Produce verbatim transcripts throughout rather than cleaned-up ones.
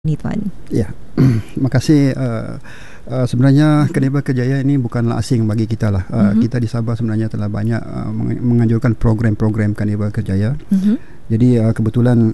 ni tuan. Ya, terima kasih. Uh, uh, sebenarnya Carnival Kerjaya ini bukanlah asing bagi kita lah. Uh, mm-hmm. Kita di Sabah sebenarnya telah banyak uh, menganjurkan program-program Carnival Kerjaya. Mm-hmm. Jadi uh, kebetulan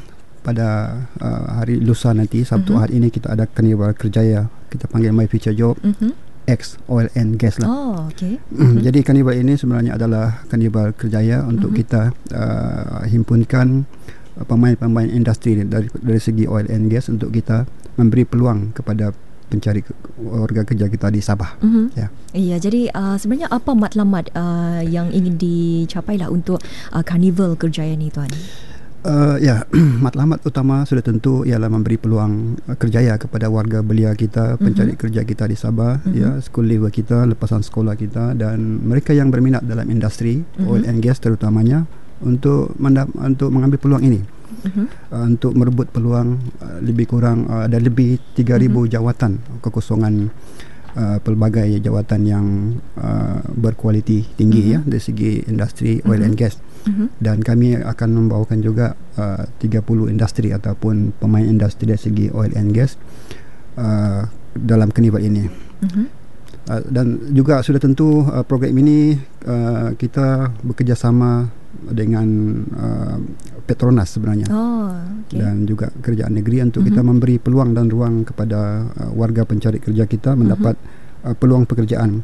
pada uh, hari lusa nanti Sabtu mm-hmm. Ahad ini kita ada Carnival Kerjaya. Kita panggil My Future Job. Mm-hmm. X Oil and Gas lah. Oh, okay. Mm-hmm. Jadi Carnival ini sebenarnya adalah Carnival Kerjaya untuk mm-hmm. kita uh, himpunkan pemain-pemain industri dari dari segi oil and gas untuk kita memberi peluang kepada pencari warga kerja kita di Sabah. Mm-hmm. Ya. Iya, jadi uh, sebenarnya apa matlamat uh, yang ingin dicapai lah untuk uh, Carnival Kerjaya ni tuan? Uh, ya, matlamat utama sudah tentu ialah memberi peluang uh, kerjaya kepada warga belia kita, pencari mm-hmm. kerja kita di Sabah, mm-hmm. ya, school leaver kita, lepasan sekolah kita dan mereka yang berminat dalam industri mm-hmm. oil and gas terutamanya untuk mendap- untuk mengambil peluang ini. Uh-huh. Uh, untuk merebut peluang uh, lebih kurang uh, ada lebih tiga ribu uh-huh. jawatan kekosongan uh, pelbagai jawatan yang uh, berkualiti tinggi uh-huh. ya dari segi industri oil uh-huh. and gas. Uh-huh. Dan kami akan membawakan juga uh, tiga puluh industri ataupun pemain industri dari segi oil and gas uh, dalam Carnival ini. Uh-huh. Uh, dan juga sudah tentu uh, program ini uh, kita bekerjasama dengan uh, Petronas sebenarnya. Oh, okay. Dan juga kerajaan negeri untuk uh-huh. kita memberi peluang dan ruang kepada uh, warga pencari kerja kita mendapat uh-huh. uh, peluang pekerjaan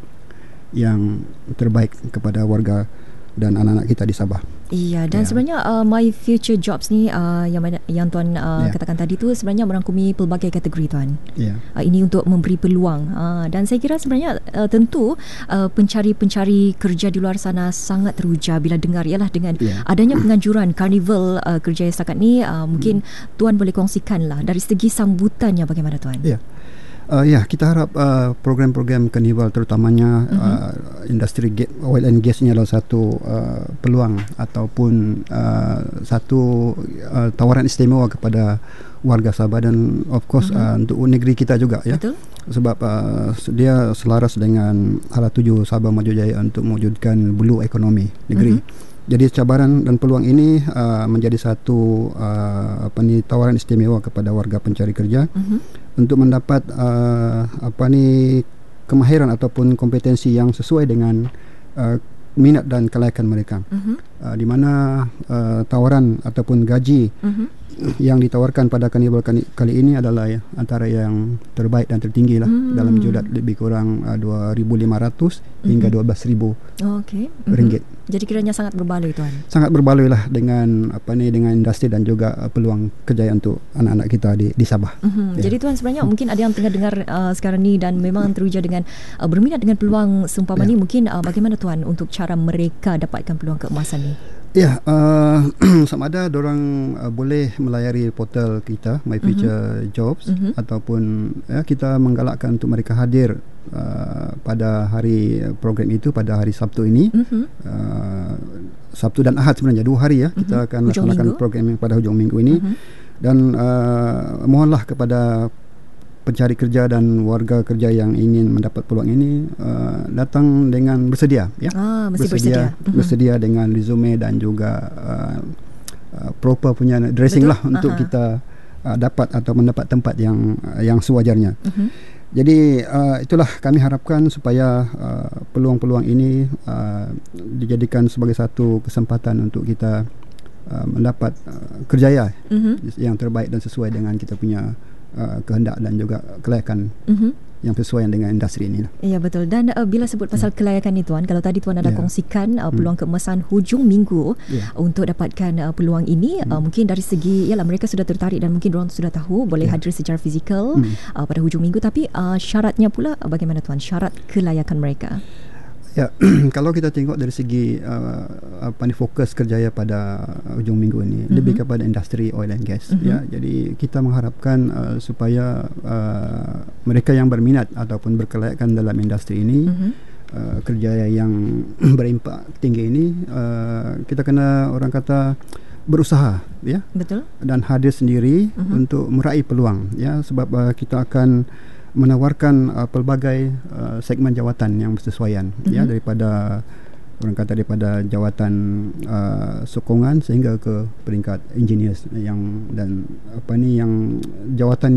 yang terbaik kepada warga dan anak-anak kita di Sabah. Iya, dan yeah. sebenarnya uh, My Future Jobs ni uh, yang yang tuan uh, yeah. katakan tadi tu sebenarnya merangkumi pelbagai kategori tuan. Yeah. Uh, ini untuk memberi peluang uh, dan saya kira sebenarnya uh, tentu uh, pencari-pencari kerja di luar sana sangat teruja bila dengar ialah dengan yeah. adanya penganjuran Carnival uh, Kerjaya setakat ni uh, mungkin hmm. tuan boleh kongsikanlah dari segi sambutannya bagaimana tuan? Ya. Yeah. Uh, ya, kita harap uh, program-program Carnival terutamanya uh-huh. uh, industri ga- oil and gas ini adalah satu uh, peluang ataupun uh, satu uh, tawaran istimewa kepada warga Sabah dan of course uh-huh. uh, untuk negeri kita juga ya. Betul. Sebab uh, dia selaras dengan hala tuju Sabah Maju Jaya untuk mewujudkan blue economy negeri. Uh-huh. Jadi cabaran dan peluang ini uh, menjadi satu uh, apa ni tawaran istimewa kepada warga pencari kerja uh-huh. untuk mendapat uh, apa ni kemahiran ataupun kompetensi yang sesuai dengan uh, minat dan kelayakan mereka. Uh-huh. Uh, di mana uh, tawaran ataupun gaji uh-huh. yang ditawarkan pada Carnival kali ini adalah ya, antara yang terbaik dan tertinggi lah hmm. dalam julat lebih kurang uh, dua ribu lima ratus hmm. hingga dua belas ribu oh, okay. ringgit. Hmm. Jadi kiranya sangat berbaloi tuan. Sangat berbaloi lah dengan apa ni dengan industri dan juga uh, peluang kerja untuk anak-anak kita di di Sabah. Hmm. Ya. Jadi tuan sebenarnya hmm. mungkin ada yang tengah dengar uh, sekarang ni dan memang teruja dengan uh, berminat dengan peluang seumpama ya. ni mungkin uh, bagaimana tuan untuk cara mereka dapatkan peluang keemasan ni? Ya, uh, sama ada diorang uh, boleh melayari portal kita My Future uh-huh. Jobs uh-huh. ataupun ya, kita menggalakkan untuk mereka hadir uh, pada hari program itu pada hari Sabtu ini uh-huh. uh, Sabtu dan Ahad sebenarnya dua hari ya uh-huh. kita akan hujung laksanakan minggu. Program yang pada hujung minggu ini uh-huh. dan uh, mohonlah kepada pencari kerja dan warga kerja yang ingin mendapat peluang ini uh, datang dengan bersedia ya ah, mesti bersedia bersedia. bersedia uh-huh. dengan resume dan juga uh, uh, proper punya dressing Betul? lah untuk uh-huh. kita uh, dapat atau mendapat tempat yang uh, yang sewajarnya. Uh-huh. Jadi uh, itulah kami harapkan supaya uh, peluang-peluang ini uh, dijadikan sebagai satu kesempatan untuk kita uh, mendapat uh, kerjaya uh-huh. yang terbaik dan sesuai dengan kita punya Uh, kehendak dan juga kelayakan uh-huh. yang sesuai dengan industri ini. Ya betul. Dan uh, bila sebut pasal yeah. kelayakan ni tuan, kalau tadi tuan ada yeah. kongsikan uh, peluang hmm. keemasan hujung minggu yeah. untuk dapatkan uh, peluang ini, hmm. uh, mungkin dari segi yalah mereka sudah tertarik dan mungkin orang sudah tahu boleh yeah. hadir secara fizikal hmm. uh, pada hujung minggu, tapi uh, syaratnya pula uh, bagaimana tuan? Syarat kelayakan mereka. Ya, kalau kita tengok dari segi uh, apa ni fokus kerjaya pada hujung minggu ini mm-hmm. lebih kepada industri oil and gas mm-hmm. ya. Jadi kita mengharapkan uh, supaya uh, mereka yang berminat ataupun berkelayakan dalam industri ini mm-hmm. uh, kerjaya yang berimpak tinggi ini uh, kita kena orang kata berusaha ya. Betul. Dan hadir sendiri mm-hmm. untuk meraih peluang ya, sebab uh, kita akan menawarkan uh, pelbagai uh, segmen jawatan yang bersesuaian mm-hmm. ya, daripada orang kata daripada jawatan uh, sokongan sehingga ke peringkat engineers yang dan apa ni yang jawatan